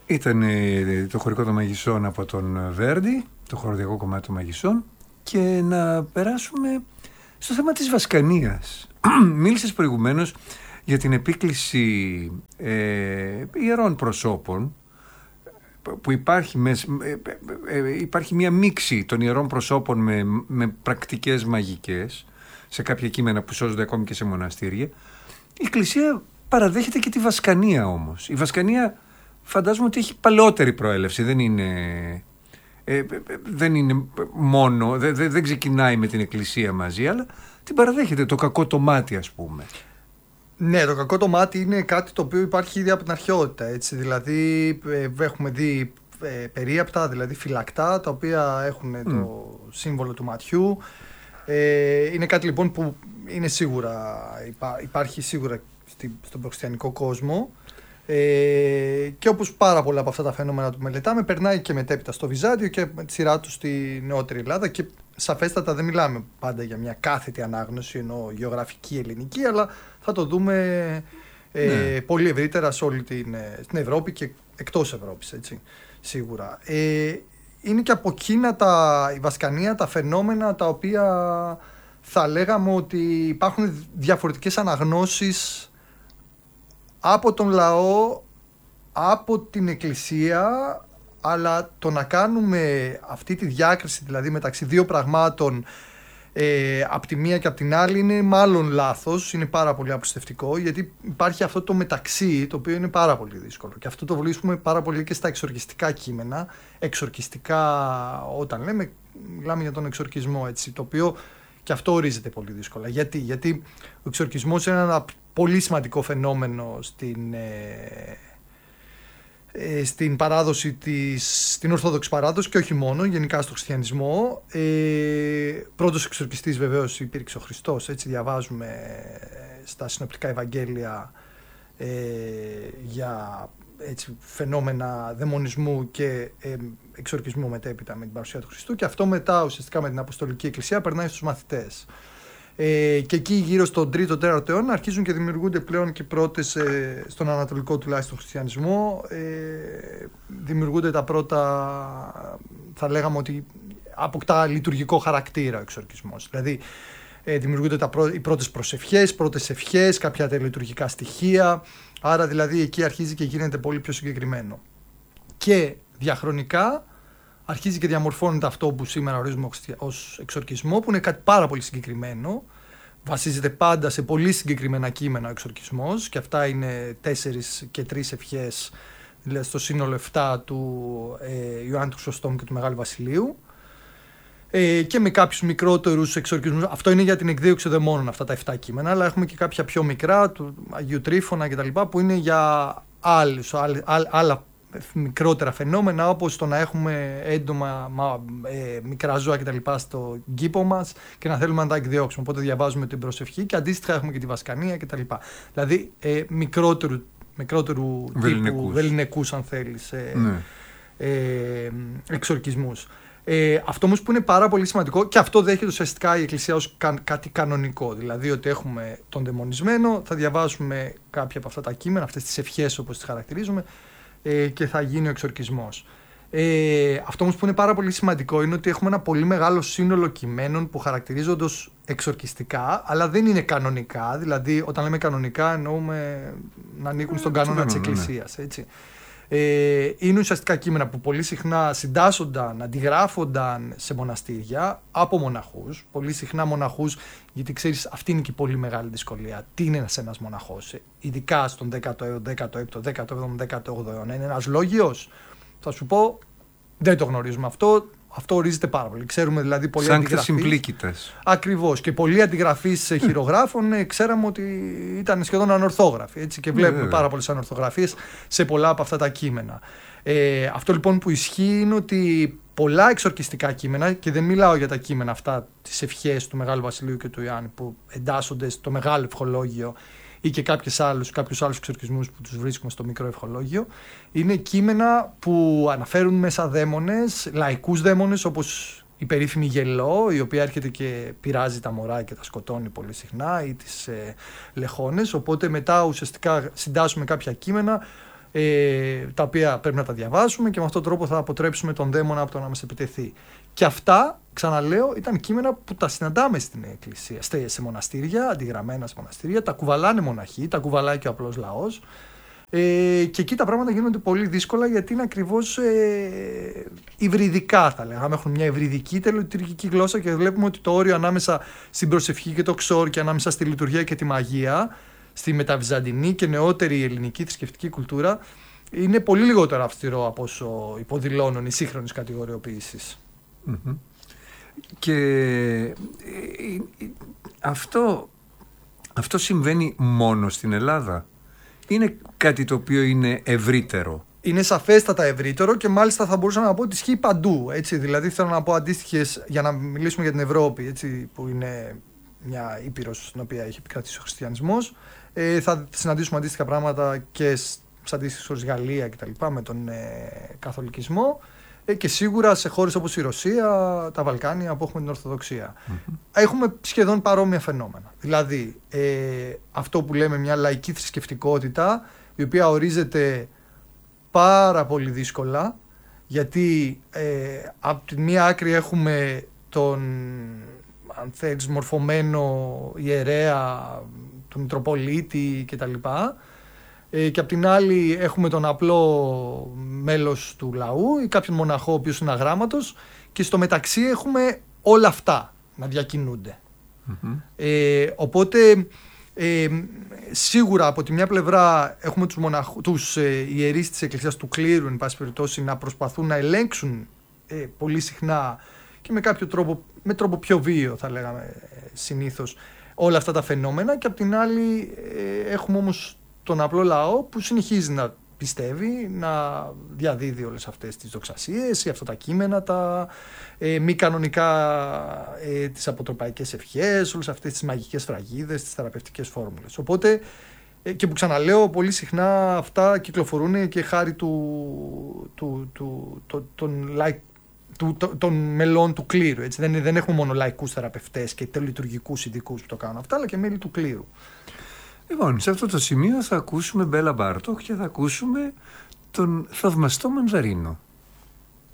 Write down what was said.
Ήταν το χωρικό των Μαγισσών από τον Βέρντι, το χοροδιακό κομμάτι των Μαγισσών, και να περάσουμε στο θέμα της Βασκανίας. Μίλησες προηγουμένως για την επίκληση ιερών προσώπων, που υπάρχει μια μίξη των ιερών προσώπων με πρακτικές μαγικές σε κάποια κείμενα που σώζονται ακόμη και σε μοναστήρια. Η Εκκλησία παραδέχεται και τη Βασκανία όμως. Η Βασκανία φαντάζομαι ότι έχει παλαιότερη προέλευση, δεν είναι μόνο, δεν ξεκινάει με την Εκκλησία μαζί, αλλά την παραδέχεται, το κακό το μάτι, ας πούμε. Ναι, το κακό το μάτι είναι κάτι το οποίο υπάρχει ήδη από την αρχαιότητα, έτσι. Δηλαδή έχουμε δει περίαπτα, δηλαδή φυλακτά, τα οποία έχουν το σύμβολο του ματιού. Είναι κάτι λοιπόν που είναι σίγουρα, υπάρχει σίγουρα στον προχριστιανικό κόσμο. Και όπως πάρα πολλά από αυτά τα φαινόμενα που μελετάμε, περνάει και μετέπειτα στο Βυζάντιο και με τη σειρά του στη νεότερη Ελλάδα, και σαφέστατα δεν μιλάμε πάντα για μια κάθετη ανάγνωση, ενώ γεωγραφική ελληνική, αλλά θα το δούμε πολύ ευρύτερα σε όλη την Ευρώπη και εκτός Ευρώπης, έτσι, σίγουρα. Είναι και από εκείνα η Βασκανία, τα φαινόμενα τα οποία θα λέγαμε ότι υπάρχουν διαφορετικές αναγνώσεις από τον λαό, από την Εκκλησία, αλλά το να κάνουμε αυτή τη διάκριση δηλαδή μεταξύ δύο πραγμάτων από τη μία και από την άλλη είναι μάλλον λάθος, είναι πάρα πολύ απλουστευτικό, γιατί υπάρχει αυτό το μεταξύ το οποίο είναι πάρα πολύ δύσκολο, και αυτό το βρίσκουμε πάρα πολύ και στα εξορκιστικά κείμενα. Εξορκιστικά, όταν μιλάμε για τον εξορκισμό, έτσι, το οποίο και αυτό ορίζεται πολύ δύσκολα. Γιατί ο εξορκισμός είναι ένα πολύ σημαντικό φαινόμενο στην παράδοση στην Ορθόδοξη παράδοση, και όχι μόνο, γενικά στο χριστιανισμό. Πρώτος εξορκιστής βεβαίως υπήρξε ο Χριστός, έτσι διαβάζουμε στα συνοπτικά Ευαγγέλια για φαινόμενα δαιμονισμού και εξορκισμού μετέπειτα με την παρουσία του Χριστού, και αυτό μετά ουσιαστικά με την Αποστολική Εκκλησία περνάει στους μαθητές. Και εκεί γύρω στον 3ο-4ο αιώνα αρχίζουν και δημιουργούνται πλέον και πρώτες, στον ανατολικό τουλάχιστον χριστιανισμό, δημιουργούνται τα πρώτα, θα λέγαμε ότι αποκτά λειτουργικό χαρακτήρα ο εξορκισμός. Δηλαδή δημιουργούνται οι πρώτες προσευχές, πρώτες ευχές, κάποια τελετουργικά στοιχεία, άρα δηλαδή εκεί αρχίζει και γίνεται πολύ πιο συγκεκριμένο. Και διαχρονικά αρχίζει και διαμορφώνεται αυτό που σήμερα ορίζουμε ως εξορκισμό, που είναι κάτι πάρα πολύ συγκεκριμένο. Βασίζεται πάντα σε πολύ συγκεκριμένα κείμενα ο εξορκισμός, και αυτά είναι 4 και 3 ευχές, δηλαδή στο σύνολο 7 του Ιωάννη του Χρυσοστόμου και του Μεγάλου Βασιλείου, και με κάποιους μικρότερους εξορκισμούς. Αυτό είναι για την εκδίωξη δαιμόνων, αυτά τα 7 κείμενα, αλλά έχουμε και κάποια πιο μικρά του Αγίου Τρίφωνα κτλ., που είναι για άλλα μικρότερα φαινόμενα, όπως το να έχουμε έντομα, μικρά ζώα κτλ. Στο κήπο μας και να θέλουμε να τα εκδιώξουμε. Οπότε διαβάζουμε την προσευχή, και αντίστοιχα έχουμε και τη Βασκανία κτλ. Δηλαδή μικρότερου τύπου βεληνικούς, αν θέλεις, εξορκισμούς. Αυτό όμως που είναι πάρα πολύ σημαντικό, και αυτό δέχεται ουσιαστικά η Εκκλησία ως κάτι κανονικό, δηλαδή ότι έχουμε τον δαιμονισμένο, θα διαβάσουμε κάποια από αυτά τα κείμενα, αυτές τις ευχές όπως τις χαρακτηρίζουμε, και θα γίνει ο εξορκισμός. Αυτό όμως που είναι πάρα πολύ σημαντικό είναι ότι έχουμε ένα πολύ μεγάλο σύνολο κειμένων που χαρακτηρίζονται ως εξορκιστικά, αλλά δεν είναι κανονικά. Δηλαδή, όταν λέμε κανονικά, εννοούμε να ανήκουν στον κανόνα της Εκκλησίας. Έτσι. Είναι ουσιαστικά κείμενα που πολύ συχνά συντάσσονταν, αντιγράφονταν σε μοναστήρια από μοναχούς. Πολύ συχνά μοναχούς, γιατί ξέρεις, αυτή είναι και η πολύ μεγάλη δυσκολία. Τι είναι ένας μοναχός, ειδικά στον 16ο, 17ο, 18ο αιώνα? Είναι ένας λόγιος? Θα σου πω, δεν το γνωρίζουμε αυτό. Αυτό ορίζεται πάρα πολύ. Ξέρουμε δηλαδή πολλοί αντιγραφείς. Ακριβώς. Και πολλοί αντιγραφείς χειρογράφων ξέραμε ότι ήταν σχεδόν ανορθόγραφοι. Έτσι, και βλέπουμε πάρα πολλές ανορθογραφίες σε πολλά από αυτά τα κείμενα. Αυτό λοιπόν που ισχύει είναι ότι πολλά εξορκιστικά κείμενα, και δεν μιλάω για τα κείμενα αυτά, τις ευχές του Μεγάλου Βασιλείου και του Ιωάννη που εντάσσονται στο Μεγάλο Ευχολόγιο, ή και κάποιους άλλους εξορκισμούς που τους βρίσκουμε στο Μικρό Ευχολόγιο, είναι κείμενα που αναφέρουν μέσα δαίμονες, λαϊκούς δαίμονες, όπως η περίφημη Γελό, η οποία έρχεται και πειράζει τα μωρά και τα σκοτώνει πολύ συχνά, ή τις λεχόνες. Οπότε μετά ουσιαστικά συντάσσουμε κάποια κείμενα τα οποία πρέπει να τα διαβάσουμε και με αυτόν τον τρόπο θα αποτρέψουμε τον δαίμονα από το να μας επιτεθεί. Και αυτά, ξαναλέω, ήταν κείμενα που τα συναντάμε στην εκκλησία, σε μοναστήρια, αντιγραμμένα σε μοναστήρια, τα κουβαλάνε μοναχοί, τα κουβαλάει και ο απλός λαός. Και εκεί τα πράγματα γίνονται πολύ δύσκολα γιατί είναι ακριβώς υβριδικά, θα λέγαμε. Έχουν μια υβριδική τελετουργική γλώσσα και βλέπουμε ότι το όριο ανάμεσα στην προσευχή και το ξόρ και ανάμεσα στη λειτουργία και τη μαγεία, στη μεταβυζαντινή και νεότερη ελληνική θρησκευτική κουλτούρα, είναι πολύ λιγότερο αυστηρό από όσο υποδηλώνουν οι σύγχρονες κατηγοριοποιήσεις. Mm-hmm. Και αυτό συμβαίνει μόνο στην Ελλάδα? Είναι κάτι το οποίο είναι ευρύτερο? Είναι σαφέστατα ευρύτερο και μάλιστα θα μπορούσα να πω ότι ισχύει παντού. Έτσι. Δηλαδή θέλω να πω αντίστοιχες, για να μιλήσουμε για την Ευρώπη, έτσι, που είναι μια ήπειρος στην οποία έχει επικρατήσει ο χριστιανισμός. Θα συναντήσουμε αντίστοιχα πράγματα και σε αντίστοιχες χώρες, Γαλλία κτλ. Με τον καθολικισμό. Και σίγουρα σε χώρες όπως η Ρωσία, τα Βαλκάνια που έχουμε την Ορθοδοξία. Mm-hmm. Έχουμε σχεδόν παρόμοια φαινόμενα. Δηλαδή αυτό που λέμε μια λαϊκή θρησκευτικότητα, η οποία ορίζεται πάρα πολύ δύσκολα, γιατί από τη μία άκρη έχουμε τον, αν θέλεις, μορφωμένο ιερέα, τον Μητροπολίτη κτλ. Και απ' την άλλη έχουμε τον απλό μέλος του λαού ή κάποιον μοναχό ο οποίος είναι αγράμματος, και στο μεταξύ έχουμε όλα αυτά να διακινούνται. Mm-hmm. Οπότε σίγουρα από τη μια πλευρά έχουμε τους ιερείς της Εκκλησίας, του κλήρου εν πάση περιπτώσει, να προσπαθούν να ελέγξουν πολύ συχνά και με κάποιο τρόπο, με τρόπο πιο βίαιο θα λέγαμε συνήθως, όλα αυτά τα φαινόμενα, και απ' την άλλη έχουμε όμως τον απλό λαό που συνεχίζει να πιστεύει, να διαδίδει όλες αυτές τις δοξασίες ή αυτά τα κείμενα, τα μη κανονικά, τις αποτροπαϊκές ευχές, όλες αυτές τις μαγικές φραγίδες, τις θεραπευτικές φόρμουλες. Οπότε, και που ξαναλέω, πολύ συχνά αυτά κυκλοφορούν και χάρη των μελών του κλήρου. Έτσι. Δεν έχουμε μόνο λαϊκούς θεραπευτές και τελετουργικούς ειδικούς που το κάνουν αυτά, αλλά και μέλη του κλήρου. Λοιπόν, σε αυτό το σημείο θα ακούσουμε Μπέλα Μπάρτοκ και θα ακούσουμε τον θαυμαστό Μανδαρίνο.